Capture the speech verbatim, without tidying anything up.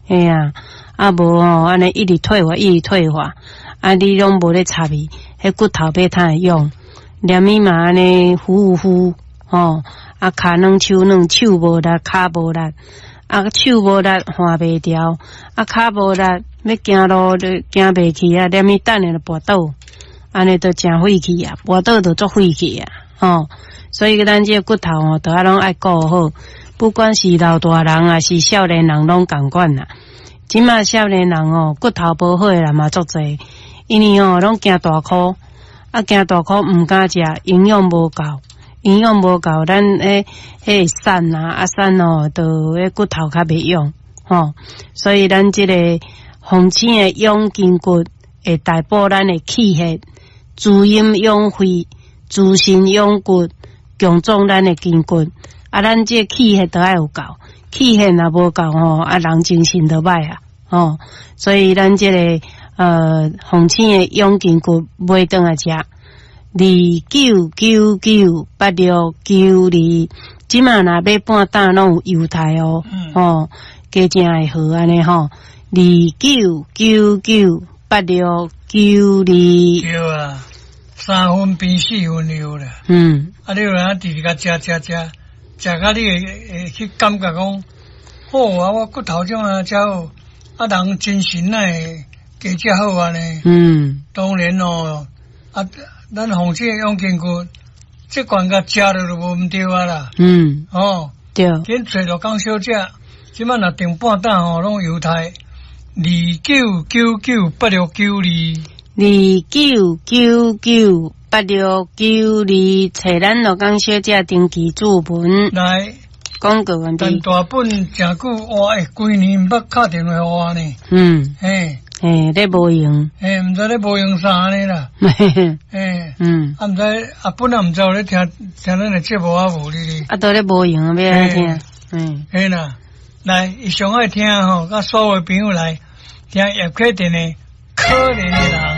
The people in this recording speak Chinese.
嘿啊，啊无哦，安尼一直退化，一直退化，啊你拢无咧插伊，迄骨头要通会用，连伊嘛安尼呼呼吼，啊骹软手软，手无力，骹无力，啊手无力换袂掉，啊骹无力要行路就行袂去啊，连伊等下就跋倒，安尼都真废气啊，跋倒就足废气啊，吼，所以咱这骨头哦，都要拢爱顾好。不管是老大人啊，是少年人，拢共款啦。即马少年人哦，骨头无好诶人嘛足侪，因为哦，拢惊大箍，啊惊大箍毋敢食，营养无够，营养无够，咱诶迄瘦啊，啊瘦哦，就迄骨头较袂用，吼。所以咱即个风清诶养筋骨，会大补咱诶气血，滋阴养肺，滋肾养骨，强壮咱诶筋骨。啊，咱这气血都要有够，气血若无够吼，啊，人精神都歹啊，吼，所以咱这个呃，风清的养筋骨买转来食，二九九九八六九二，即马若买半担拢有优待哦，嗯、吼，加正会好安尼吼，二九九九八六九二， 对啊，三分冰四分油啦，嗯，啊，你有人直直甲食食食。食甲你会会去感觉讲，好啊！我骨头种啊，才好，啊人精神啊会加只好安尼。嗯，当然哦，啊，咱风清养筋骨，即款甲食了就无毋对啊啦。嗯，哦，对，紧找落讲小食，即摆若订半担吼，拢犹太二九九九八六九二， 二九九九。八六九二，找咱罗江小姐登记注文来广告问题。 但大本真久，哇！诶，规年毋捌敲电话互我呢。嗯，嘿， 嘿，咧无用， 嘿，毋知咧无用啥呢啦。嘿，嗯，啊，毋知啊，本来毋知有咧听听咱的节目啊，无哩哩。 啊，都咧无用，要来听。 嗯，嘿啦，来，伊上爱听吼，甲所有朋友来听叶克定的可怜的人。